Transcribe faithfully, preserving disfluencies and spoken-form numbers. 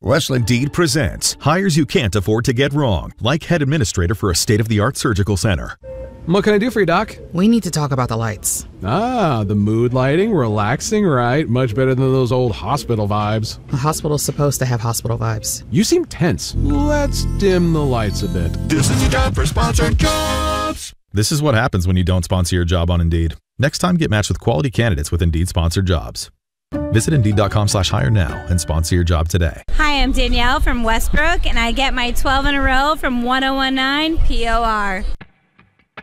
Westland Indeed presents hires you can't afford to get wrong, like head administrator for a state-of-the-art surgical center. What can I do for you, Doc? We need to talk about the lights. Ah, the mood lighting, relaxing, right? Much better than those old hospital vibes. A hospital's supposed to have hospital vibes. You seem tense. Let's dim the lights a bit. This is your time for sponsored jobs. This is what happens when you don't sponsor your job on Indeed. Next time, get matched with quality candidates with Indeed-sponsored jobs. Visit Indeed.com slash hire now and sponsor your job today. Hi, I'm Danielle from Westbrook, and I get my twelve in a row from one oh one nine P O R.